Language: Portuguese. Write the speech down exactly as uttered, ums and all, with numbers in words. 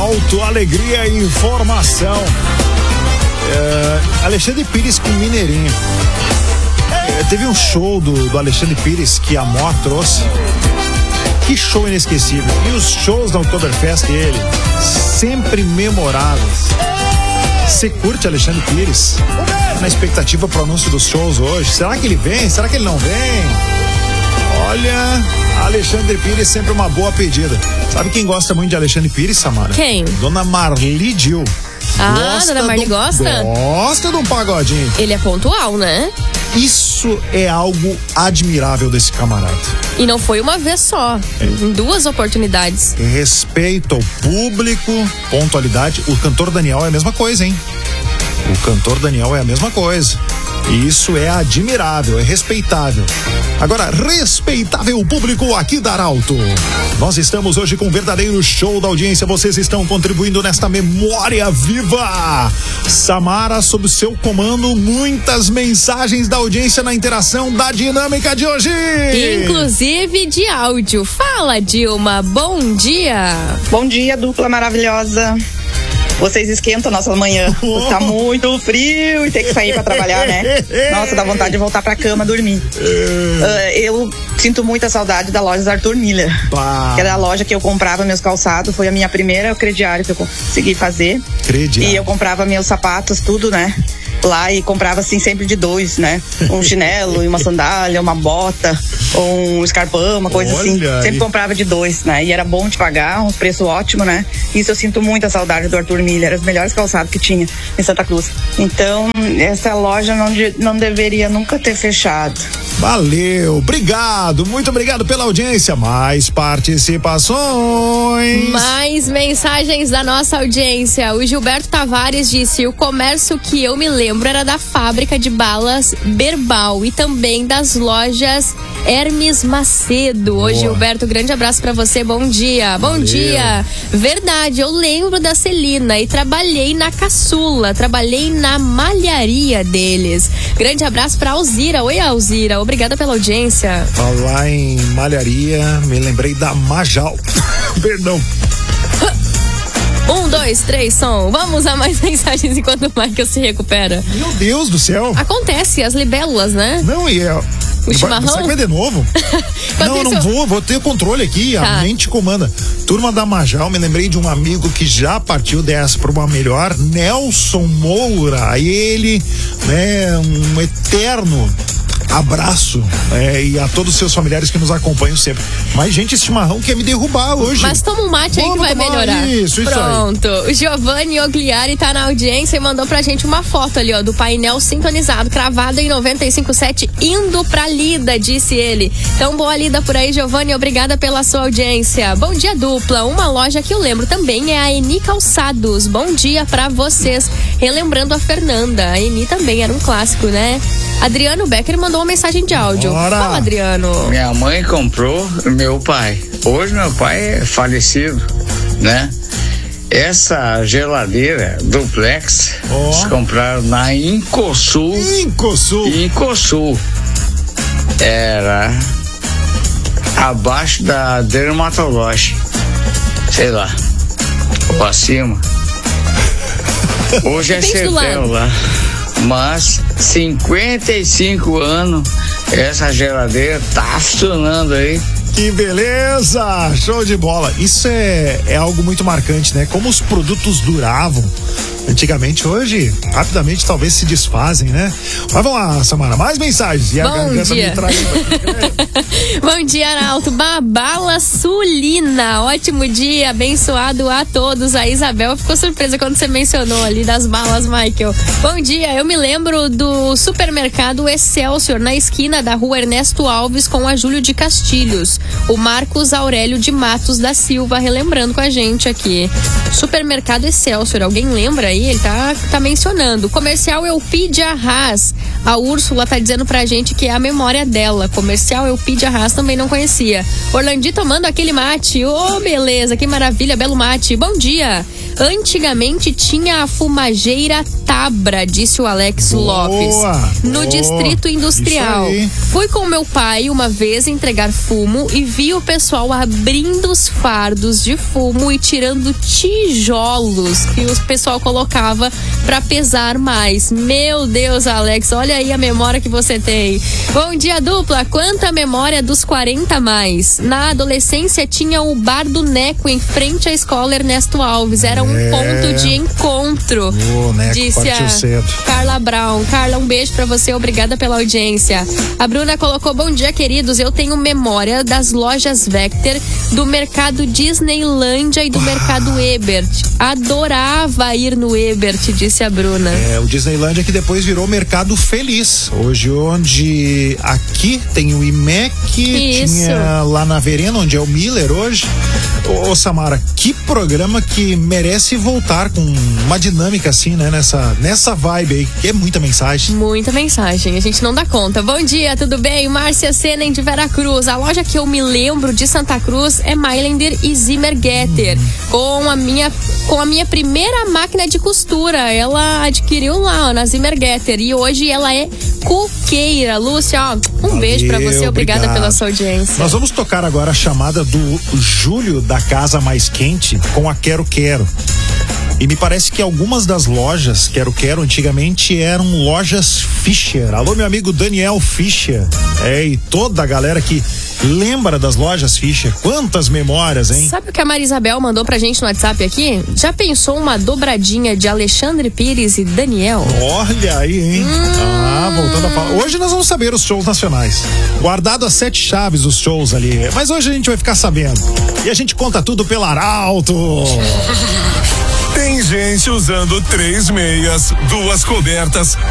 Arauto, alegria e informação. É, Alexandre Pires com Mineirinho. É, teve um show do, do Alexandre Pires que a Mó trouxe. Que show inesquecível. E os shows da Oktoberfest dele, sempre memoráveis. Você curte Alexandre Pires? Na expectativa pro anúncio dos shows hoje. Será que ele vem? Será que ele não vem? Olha, Alexandre Pires sempre uma boa pedida. Sabe quem gosta muito de Alexandre Pires, Samara? Quem? Dona Marli Dil. Ah, gosta Dona Marli do, gosta? Gosta de um pagodinho. Ele é pontual, né? Isso é algo admirável desse camarada. E não foi uma vez só, é. Em duas oportunidades. Respeito ao público, pontualidade. O cantor Daniel é a mesma coisa, hein? O cantor Daniel é a mesma coisa. E isso é admirável, é respeitável. Agora, respeitável público aqui da Arauto. Nós estamos hoje com um verdadeiro show da audiência. Vocês estão contribuindo nesta memória viva. Samara, sob o seu comando, muitas mensagens da audiência na interação da dinâmica de hoje. Inclusive de áudio. Fala, Dilma. Bom dia. Bom dia, dupla maravilhosa. Vocês esquentam a nossa manhã. Oh. Tá muito frio e tem que sair pra trabalhar, né? Nossa, dá vontade de voltar pra cama dormir. Uh, eu sinto muita saudade da loja do Arthur Miller. Bah. Que era a loja que eu comprava meus calçados. Foi a minha primeira crediário que eu consegui fazer. Crediário. E eu comprava meus sapatos, tudo, né? Lá e comprava assim sempre de dois, né? Um chinelo e uma sandália, uma bota, um escarpão, uma coisa Olha assim. Aí. Sempre comprava de dois, né? E era bom de pagar, uns preços ótimos, né? Isso eu sinto muita saudade do Arthur Miller, os melhores calçados que tinha em Santa Cruz. Então, essa loja não, não deveria nunca ter fechado. Valeu, obrigado, muito obrigado pela audiência. Mais participações. Mais mensagens da nossa audiência. O Gilberto Tavares disse: o comércio que eu me lembro era da fábrica de balas Berbal e também das lojas Hermes Macedo. Ô Gilberto, grande abraço pra você, bom dia. Bom Valeu. dia. Verdade, eu lembro da Celina e trabalhei na caçula, trabalhei na malharia deles. Grande abraço pra Alzira. Oi, Alzira, obrigada pela audiência. Falar em malharia, me lembrei da Majal. Perdão. Um, dois, três, som. Vamos a mais mensagens enquanto o Michael se recupera. Meu Deus do céu. Acontece, as libélulas, né? Não, e é... O chimarrão? Será que vai de novo? não, não vou, vou ter controle aqui, tá. A mente comanda. Turma da Majal, me lembrei de um amigo que já partiu dessa para uma melhor, Nelson Moura. E ele, né, um eterno abraço, é, e a todos os seus familiares que nos acompanham sempre. Mas, gente, esse chimarrão quer me derrubar hoje. Mas toma um mate aí que vai melhorar. Isso, isso Pronto. Aí. O Giovanni Ogliari tá na audiência e mandou pra gente uma foto ali, ó, do painel sintonizado, cravado em noventa e cinco ponto sete, indo pra lida, disse ele. Então, boa lida por aí, Giovanni. Obrigada pela sua audiência. Bom dia, dupla. Uma loja que eu lembro também é a Eni Calçados. Bom dia pra vocês. Relembrando a Fernanda. A Eni também era um clássico, né? Adriano Becker mandou uma mensagem de áudio. Bora. Fala, Adriano. Minha mãe comprou meu pai. Hoje meu pai é falecido, né? Essa geladeira duplex, oh. Eles compraram na Incosul. Incosul. Incosul. Era abaixo da dermatológica. Sei lá. Ou acima. Hoje é Cervel lá. Mas cinquenta e cinco anos essa geladeira tá funcionando aí. Que beleza! Show de bola! Isso é, é algo muito marcante, né? Como os produtos duravam antigamente, hoje, rapidamente, talvez se desfazem, né? Mas vamos lá, Samara, mais mensagens. E a Bom dia. Bom dia, Arauto. Babala Sulina. Ótimo dia, abençoado a todos. A Isabel ficou surpresa quando você mencionou ali das balas, Michael. Bom dia, eu me lembro do supermercado Excelsior, na esquina da rua Ernesto Alves com a Júlio de Castilhos. O Marcos Aurélio de Matos da Silva relembrando com a gente aqui. Supermercado Excelsior, alguém lembra aí? Ele tá, tá mencionando. Comercial Elpidia Haas. A Úrsula tá dizendo pra gente que é a memória dela. Comercial Elpidia Haas também não conhecia. Orlandi tomando aquele mate. Ô, oh, beleza, que maravilha, belo mate. Bom dia. Antigamente tinha a fumageira Tabra, disse o Alex Boa, Lopes, no boa. Distrito Industrial. Fui com meu pai uma vez entregar fumo e vi o pessoal abrindo os fardos de fumo e tirando tijolos que o pessoal colocava pra pesar mais. Meu Deus, Alex, olha aí a memória que você tem. Bom dia, dupla. Quanta memória dos quarenta mais. Na adolescência tinha o Bar do Neco em frente à escola Ernesto Alves. Era um É. ponto de encontro. O Neco Disse partiu a cedo. Carla Brown. Carla, um beijo pra você, obrigada pela audiência. A Bruna colocou: bom dia, queridos. Eu tenho memória das lojas Vector, do mercado Disneylândia e do mercado Ebert. Adorava ir no Ebert, disse a Bruna. É, o Disneylândia que depois virou Mercado Feliz. Hoje, onde aqui tem o I M E C, Isso. tinha lá na Verena, onde é o Miller hoje. Ô, ô Samara, que programa que merece voltar com uma dinâmica assim, né? Nessa, nessa vibe aí, que é muita mensagem. Muita mensagem, a gente não dá conta. Bom dia, tudo bem? Márcia Senen de Veracruz. A loja que eu me lembro de Santa Cruz é Mailänder e Zimmergetter. Uhum. Com a minha com a minha primeira máquina de costura. Ela adquiriu lá, ó, na Zimmergetter. E hoje ela é coqueira. Lúcia, ó, um Valeu, beijo pra você. Obrigada obrigado. pela sua audiência. Nós vamos tocar agora a chamada do Júlio da Casa Mais Quente com a Quero Quero. E me parece que algumas das lojas Quero Quero antigamente eram lojas Fischer. Alô, meu amigo Daniel Fischer. É, e toda a galera que lembra das lojas Fischer. Quantas memórias, hein? Sabe o que a Maria Isabel mandou pra gente no WhatsApp aqui? Já pensou uma dobradinha de Alexandre Pires e Daniel? Olha aí, hein? Hum. Ah, voltando a falar. Hoje nós vamos saber os shows nacionais. Guardado a sete chaves os shows ali. Mas hoje a gente vai ficar sabendo. E a gente conta tudo pela Arauto. Tem gente usando três meias, duas cobertas